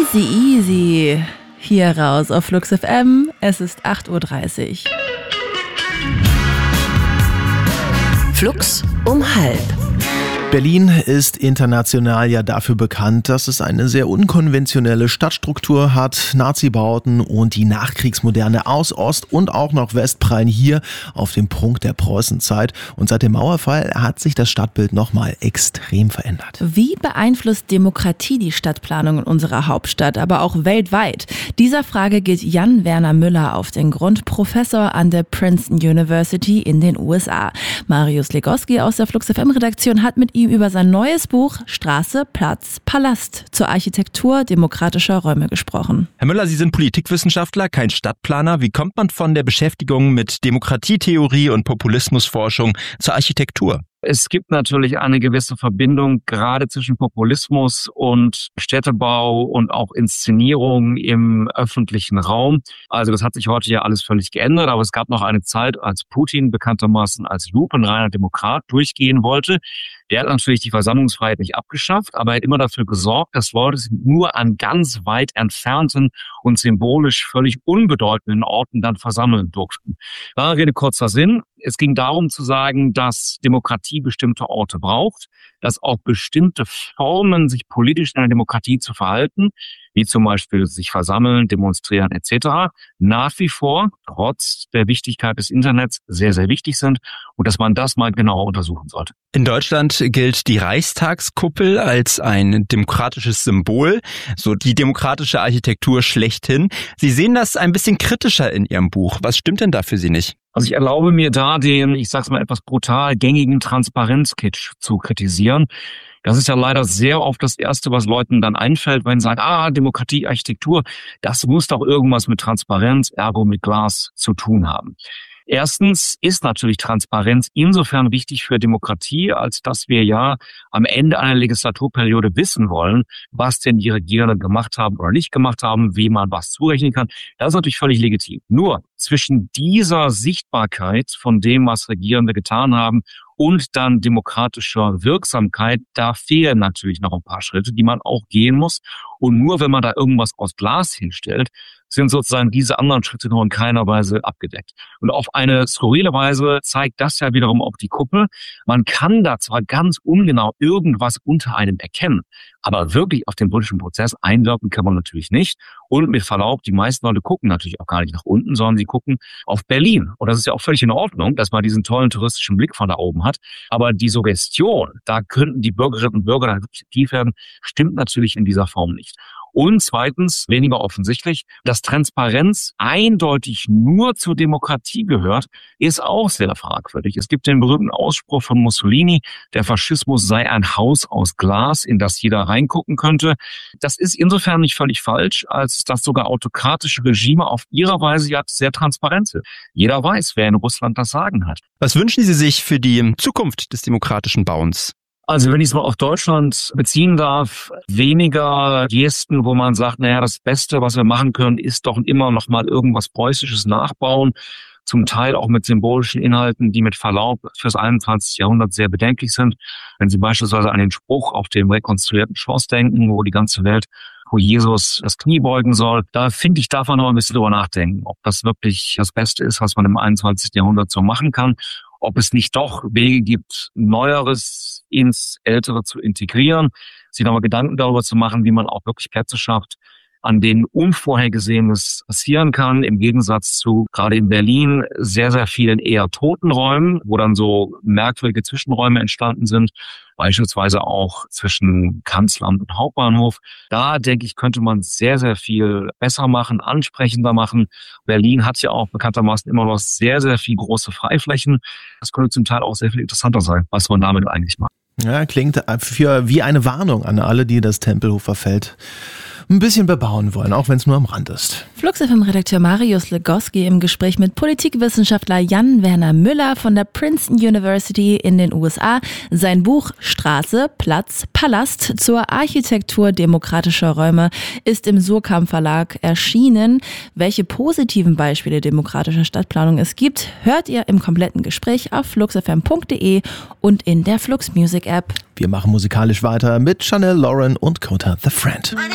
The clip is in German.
Easy, easy. Hier raus auf Flux FM. Es ist 8:30 Uhr. Flux um 12:30. Berlin ist international ja dafür bekannt, dass es eine sehr unkonventionelle Stadtstruktur hat, Nazi-Bauten und die Nachkriegsmoderne aus Ost und auch noch West prallen hier auf dem Prunk der Preußenzeit. Und seit dem Mauerfall hat sich das Stadtbild nochmal extrem verändert. Wie beeinflusst Demokratie die Stadtplanung in unserer Hauptstadt, aber auch weltweit? Dieser Frage geht Jan Werner Müller auf den Grund, Professor an der Princeton University in den USA. Marius Legoski aus der Flux FM-Redaktion hat mit ihm über sein neues Buch Straße, Platz, Palast zur Architektur demokratischer Räume gesprochen. Herr Müller, Sie sind Politikwissenschaftler, kein Stadtplaner. Wie kommt man von der Beschäftigung mit Demokratietheorie und Populismusforschung zur Architektur? Es gibt natürlich eine gewisse Verbindung gerade zwischen Populismus und Städtebau und auch Inszenierung im öffentlichen Raum. Also das hat sich heute ja alles völlig geändert, aber es gab noch eine Zeit, als Putin bekanntermaßen als lupenreiner Demokrat durchgehen wollte. Der hat natürlich die Versammlungsfreiheit nicht abgeschafft, aber er hat immer dafür gesorgt, dass Leute sich nur an ganz weit entfernten und symbolisch völlig unbedeutenden Orten dann versammeln durften. Lange Rede, kurzer Sinn. Es ging darum zu sagen, dass Demokratie bestimmte Orte braucht, dass auch bestimmte Formen, sich politisch in einer Demokratie zu verhalten, wie zum Beispiel sich versammeln, demonstrieren etc., nach wie vor, trotz der Wichtigkeit des Internets, sehr, sehr wichtig sind und dass man das mal genauer untersuchen sollte. In Deutschland gilt die Reichstagskuppel als ein demokratisches Symbol, so die demokratische Architektur schlechthin. Sie sehen das ein bisschen kritischer in Ihrem Buch. Was stimmt denn da für Sie nicht? Also ich erlaube mir da den, ich sag's mal etwas brutal, gängigen Transparenzkitsch zu kritisieren. Das ist ja leider sehr oft das Erste, was Leuten dann einfällt, wenn sie sagen, Demokratie, Architektur, das muss doch irgendwas mit Transparenz, ergo mit Glas zu tun haben. Erstens ist natürlich Transparenz insofern wichtig für Demokratie, als dass wir ja am Ende einer Legislaturperiode wissen wollen, was denn die Regierenden gemacht haben oder nicht gemacht haben, wem man was zurechnen kann. Das ist natürlich völlig legitim. Nur zwischen dieser Sichtbarkeit von dem, was Regierende getan haben, und dann demokratischer Wirksamkeit, da fehlen natürlich noch ein paar Schritte, die man auch gehen muss. Und nur wenn man da irgendwas aus Glas hinstellt, sind sozusagen diese anderen Schritte noch in keiner Weise abgedeckt. Und auf eine skurrile Weise zeigt das ja wiederum auch die Kuppel. Man kann da zwar ganz ungenau irgendwas unter einem erkennen, aber wirklich auf den politischen Prozess einwirken kann man natürlich nicht. Und mit Verlaub, die meisten Leute gucken natürlich auch gar nicht nach unten, sondern sie gucken auf Berlin. Und das ist ja auch völlig in Ordnung, dass man diesen tollen touristischen Blick von da oben hat. Aber die Suggestion, da könnten die Bürgerinnen und Bürger dann aktiv werden, stimmt natürlich in dieser Form nicht. Und zweitens, weniger offensichtlich, dass Transparenz eindeutig nur zur Demokratie gehört, ist auch sehr fragwürdig. Es gibt den berühmten Ausspruch von Mussolini, der Faschismus sei ein Haus aus Glas, in das jeder reingucken könnte. Das ist insofern nicht völlig falsch, als dass sogar autokratische Regime auf ihre Weise ja sehr transparent sind. Jeder weiß, wer in Russland das Sagen hat. Was wünschen Sie sich für die Zukunft des demokratischen Bauens? Also wenn ich es mal auf Deutschland beziehen darf, weniger Gesten, wo man sagt, das Beste, was wir machen können, ist doch immer noch mal irgendwas Preußisches nachbauen, zum Teil auch mit symbolischen Inhalten, die mit Verlaub fürs 21. Jahrhundert sehr bedenklich sind. Wenn Sie beispielsweise an den Spruch auf dem rekonstruierten Schloss denken, wo die ganze Welt, wo Jesus das Knie beugen soll, da finde ich, darf man noch ein bisschen drüber nachdenken, ob das wirklich das Beste ist, was man im 21. Jahrhundert so machen kann. Ob es nicht doch Wege gibt, Neueres ins Ältere zu integrieren, sich nochmal Gedanken darüber zu machen, wie man auch wirklich Plätze schafft, an denen Unvorhergesehenes passieren kann, im Gegensatz zu gerade in Berlin sehr, sehr vielen eher toten Räumen, wo dann so merkwürdige Zwischenräume entstanden sind, beispielsweise auch zwischen Kanzleramt und Hauptbahnhof. Da, denke ich, könnte man sehr, sehr viel besser machen, ansprechender machen. Berlin hat ja auch bekanntermaßen immer noch sehr, sehr viel große Freiflächen. Das könnte zum Teil auch sehr viel interessanter sein, was man damit eigentlich macht. Ja, klingt wie eine Warnung an alle, die das Tempelhofer Feld ein bisschen bebauen wollen, auch wenn es nur am Rand ist. Flux FM-Redakteur Marius Legoski im Gespräch mit Politikwissenschaftler Jan Werner Müller von der Princeton University in den USA. Sein Buch Straße, Platz, Palast zur Architektur demokratischer Räume ist im Surkamp Verlag erschienen. Welche positiven Beispiele demokratischer Stadtplanung es gibt, hört ihr im kompletten Gespräch auf fluxfm.de und in der Flux Music App. Wir machen musikalisch weiter mit Chanel Lauren und Kota the Friend.